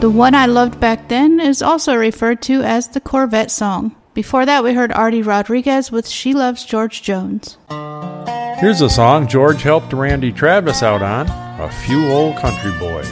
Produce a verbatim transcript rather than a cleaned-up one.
The One I Loved Back Then is also referred to as the Corvette song. Before that, we heard Artie Rodriguez with She Loves George Jones. Here's a song George helped Randy Travis out on, A Few Old Country Boys.